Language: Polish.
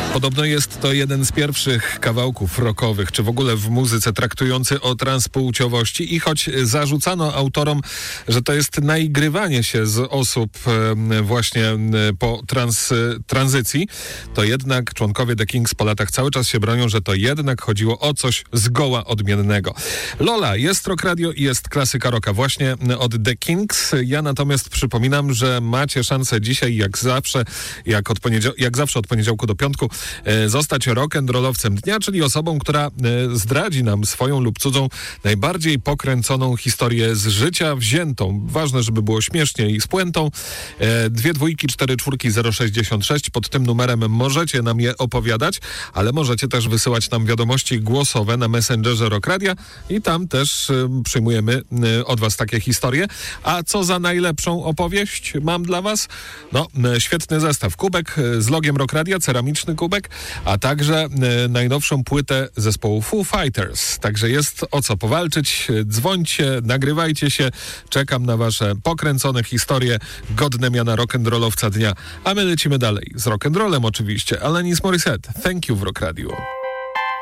Podobno jest to jeden z pierwszych kawałków rockowych, czy w ogóle w muzyce traktujący o transpłciowości i choć zarzucano autorom, że to jest naigrywanie się z osób właśnie po tranzycji, to jednak członkowie The Kinks po latach cały czas się bronią, że to jednak chodziło o coś zgoła odmiennego. Lola, jest Rock Radio i jest klasyka rocka właśnie od The Kinks. Ja natomiast przypominam, że macie szansę dzisiaj jak zawsze od poniedziałku do piątku zostać rock'n'rollowcem dnia, czyli osobą, która zdradzi nam swoją lub cudzą najbardziej pokręconą historię z życia wziętą. Ważne, żeby było śmiesznie i z puentą. 2 dwójki, 4 czwórki, 066. Pod tym numerem możecie nam je opowiadać, ale możecie też wysyłać nam wiadomości głosowe na Messengerze Rock Radia i tam też przyjmujemy od was takie historie. A co za najlepszą opowieść mam dla was? No, świetny zestaw. Kubek z logiem Rock Radia, ceramiczny kubek, a także najnowszą płytę zespołu Foo Fighters. Także jest o co powalczyć. Dzwońcie, nagrywajcie się. Czekam na wasze pokręcone historie godne miana rock'n'rollowca dnia. A my lecimy dalej. Z rock'n'rollem oczywiście. Alanis Morissette. Thank you w Rock Radio.